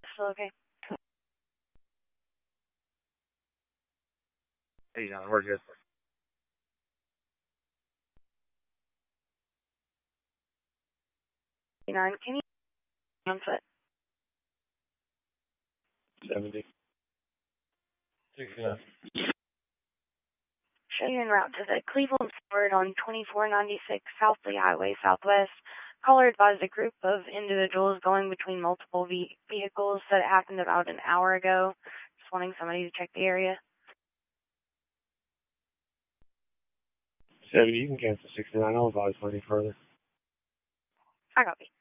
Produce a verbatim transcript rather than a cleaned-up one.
Still okay? eighty-nine, we're good. eighty-nine, can you on foot? seventy. sixty-nine. Show you en route to the Cleveland Ford on twenty-four ninety-six South Lee Highway Southwest. Caller advised a group of individuals going between multiple ve vehicles that it happened about an hour ago. Just wanting somebody to check the area. seventy, you can cancel sixty-nine. I'll advise plenty further. I copy.